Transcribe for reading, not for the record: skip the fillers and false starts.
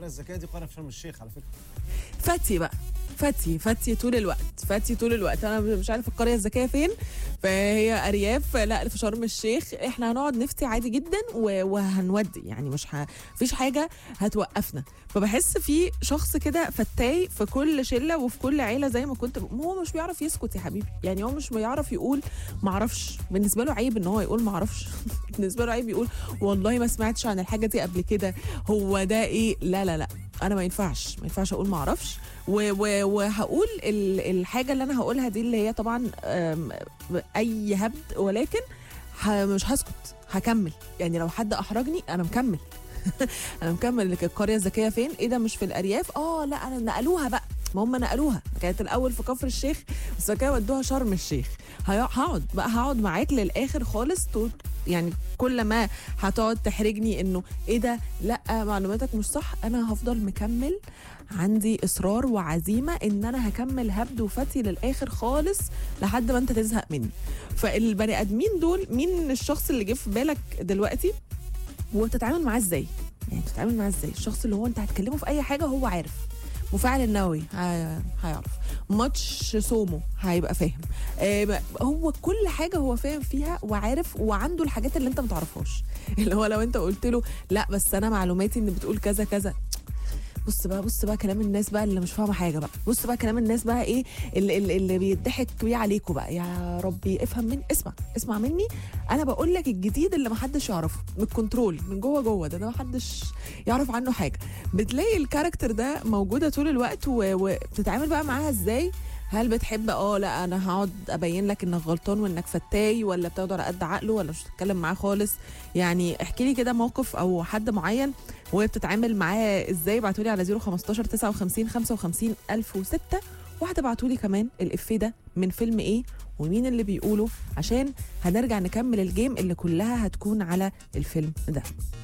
القريه الذكيه دي قريه في شرم الشيخ على فكره. فاتي بقى، فاتي طول الوقت، انا مش عارف القريه الذكيه فين، فهي ارياف، لا في شرم الشيخ. احنا هنقعد نفتي عادي جدا وهنودي، يعني مفيش حاجه هتوقفنا. فبحس في شخص كده فتاي في كل شله وفي كل عيله، زي ما كنت هو مش بيعرف يسكت يا حبيبي، يعني هو مش بيعرف يقول معرفش. بالنسبه له عيب ان هو يقول معرفش. بالنسبه له عيب يقول والله ما سمعتش عن الحاجه دي قبل كده، هو ده ايه. لا انا ما ينفعش اقول ما اعرفش. وهقول الحاجه اللي انا هقولها دي اللي هي طبعا اي هبد، ولكن مش هسكت، هكمل. يعني لو حد احرجني انا مكمل. انا مكمل. لك القريه الذكيه فين؟ ايه ده مش في الارياف؟ لا انا نقلوها بقى، ما هم نقلوها، كانت الاول في كفر الشيخ بس كده ودوها شرم الشيخ. هقعد معاك للاخر خالص. يعني كل ما هتقعد تحرجني انه ايه ده، لا معلوماتك مش صح، انا هفضل مكمل. عندي اصرار وعزيمه ان انا هكمل هبد وفتي للاخر خالص لحد ما انت تزهق مني. فالبني ادمين دول، مين الشخص اللي جه في بالك دلوقتي وبتتعامل معاه ازاي؟ يعني بتتعامل معاه ازاي؟ الشخص اللي هو انت هتكلمه في اي حاجه هو عارف، مفاعل النووي هيعرف، ماتش سومو هيبقى فاهم، هو كل حاجه هو فاهم فيها وعارف، وعنده الحاجات اللي انت ما تعرفهاش. اللي هو لو انت قلت له لا بس انا معلوماتي ان بتقول كذا كذا، بص بقى كلام الناس بقى اللي مش فاهمه حاجه بقى، بص بقى كلام الناس بقى ايه اللي بيضحك بيه عليكم بقى. يا ربي افهم مني، اسمع مني، انا بقول لك الجديد اللي ما حدش يعرفه، من الكنترول، من جوه ده ما حدش يعرف عنه حاجه. بتلاقي الكاركتر ده موجوده طول الوقت، وبتتعامل بقى معاها ازاي؟ هل بتحب لا انا هقعد ابين لك انك غلطان وانك فتاي، ولا بتاخده على قد عقله، ولا مش هتتكلم معاه خالص؟ يعني احكي لي كده موقف او حد معين وهي بتتعامل معاه ازاي. ابعتولي على 015 59 55 1006، وهتبعتولي كمان الافيه ده من فيلم ايه ومين اللي بيقوله، عشان هنرجع نكمل الجيم اللي كلها هتكون على الفيلم ده.